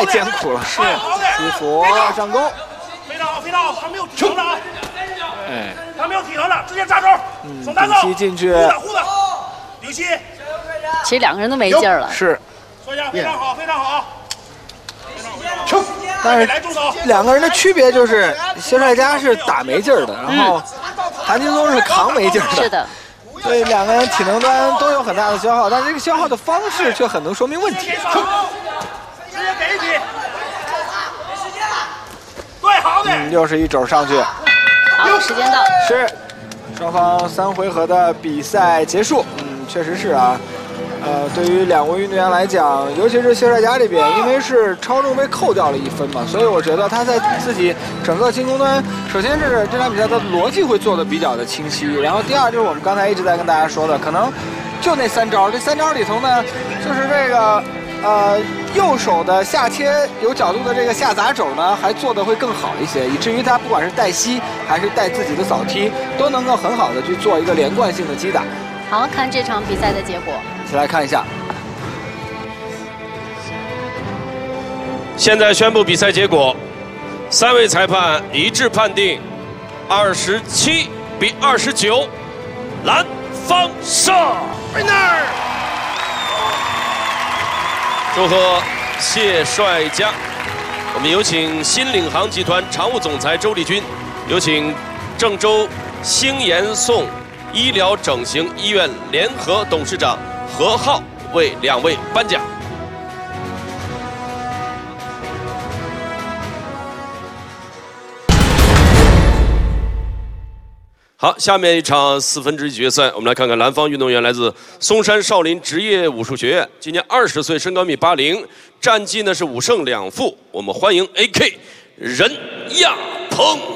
太艰苦了。是，西服上勾， 非常好，非常好，他没有停了啊！ 哎， 他没有停了，直接扎手，送单走， 顶膝进去， 护的，顶膝。 其实两个人都没劲儿了。 是， 说一下，非常好，非常好。 但是两个人的区别就是谢帅家是打没劲儿的，然后谭金松是扛没劲儿的。 是的。 所以两个人体能端都有很大的消耗，但是这个消耗的方式却很能说明问题。 直接给一笔。对，好的。 又是一肘上去。 好，时间到。 是，双方3回合的比赛结束。确实是啊。对于两位运动员来讲，尤其是谢帅家这边，因为是超重被扣掉了1分嘛，所以我觉得他在自己整个进攻端，首先是这场比赛的逻辑会做得比较的清晰，然后第二就是我们刚才一直在跟大家说的，可能就那3招，这3招里头呢，就是这个右手的下切有角度的这个下砸肘呢，还做得会更好一些，以至于他不管是带膝还是带自己的扫踢，都能够很好的去做一个连贯性的击打。 好，看这场比赛的结果。 一起来看一下。 现在宣布比赛结果，3位裁判一致判定27比29，蓝方胜。Winner！ 祝贺谢帅家。我们有请新领航集团常务总裁周丽君，有请郑州兴延颂医疗整形医院联合董事长何浩为2位颁奖。好，下面一场4分之一决赛，我们来看看蓝方运动员来自嵩山少林职业武术学院，今年20岁，身高1.80米，战绩呢是5胜2负。我们欢迎 AK 任亚鹏。